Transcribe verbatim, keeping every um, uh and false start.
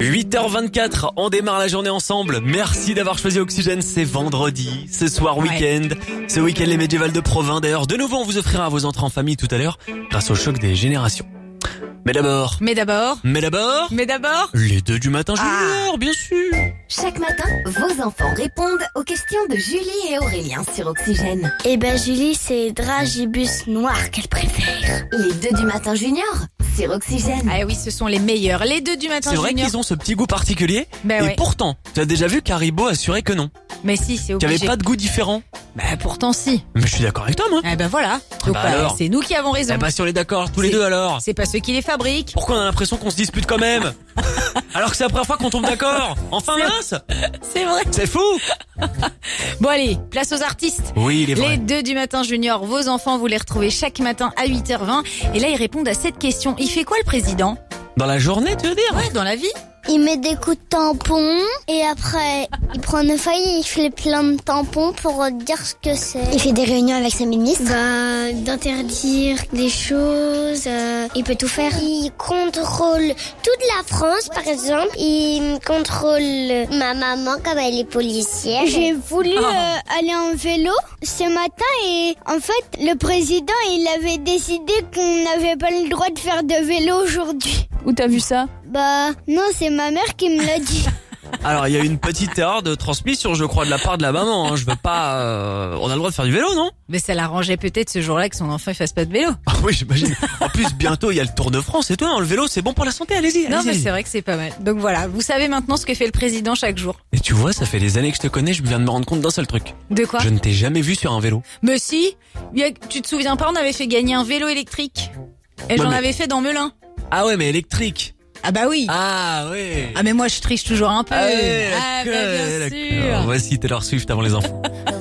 huit heures vingt-quatre, on démarre la journée ensemble. Merci d'avoir choisi Oxygène, c'est vendredi, ce soir week-end. Ouais. Ce week-end les médiévales de Provins. D'ailleurs, de nouveau, on vous offrira vos entrées en famille tout à l'heure grâce au choc des générations. Mais d'abord... Mais d'abord... Mais d'abord... Mais d'abord... Les deux du matin junior, Ah. bien sûr. Chaque matin, vos enfants répondent aux questions de Julie et Aurélien sur Oxygène. Eh ben Julie, c'est dragibus noir qu'elle préfère. Les deux du matin junior sur Oxygène. Ah oui, ce sont les meilleurs. Les deux du matin C'est vrai junior. qu'ils ont ce petit goût particulier. Ben et ouais. pourtant, tu as déjà vu qu'Haribo assurait que non. Mais si, c'est Qu'il obligé. n'y avait pas de goût différent. Bah pourtant si. Mais je suis d'accord avec toi, moi. Eh ben voilà. Donc Bah bah, alors. c'est nous qui avons raison. Eh bah si on est d'accord, tous les C'est- deux alors. C'est pas ceux qui les fabriquent. Pourquoi on a l'impression qu'on se dispute quand même? Alors que c'est la première fois qu'on tombe d'accord. Enfin mince. C'est vrai. C'est fou. Bon allez, place aux artistes. Oui, il est vrai. Les deux du matin junior, vos enfants, vous les retrouvez chaque matin à huit heures vingt. Et là, ils répondent à cette question. Il fait quoi le président? Dans la journée, tu veux dire? Ouais, dans la vie. Il met des coups de tampon et après il prend une feuille et il fait plein de tampons pour dire ce que c'est. Il fait des réunions avec ses ministres. Bah, d'interdire des choses, euh, il peut tout faire. Il contrôle toute la France par exemple. Il contrôle ma maman comme elle est policière. J'ai voulu Oh. euh, aller en vélo ce matin et en fait le président il avait décidé qu'on n'avait pas le droit de faire de vélo aujourd'hui. Où t'as vu ça? Bah non, c'est ma mère qui me l'a dit. Alors il y a eu une petite erreur de transmission, je crois, de la part de la maman. Hein. Je veux pas. Euh... On a le droit de faire du vélo, non? Mais ça l'arrangeait peut-être ce jour-là que son enfant ne fasse pas de vélo. Ah oui, j'imagine. En plus, bientôt il y a le Tour de France et tout. Hein. Le vélo, c'est bon pour la santé. Allez-y. Non, allez-y. mais c'est vrai que c'est pas mal. Donc voilà, vous savez maintenant ce que fait le président chaque jour. Et tu vois, ça fait des années que je te connais. Je viens de me rendre compte d'un seul truc. De quoi? Je ne t'ai jamais vu sur un vélo. Mais si, il y a- tu te souviens pas, on avait fait gagner un vélo électrique. Et Ouais, j'en mais- avais fait dans Melun. Ah ouais, mais électrique. Ah bah oui. Ah ouais. Ah mais moi je triche toujours un peu. Ah ouais, Ah bah d'accord, bien d'accord. sûr. Voici Taylor Swift avant les enfants.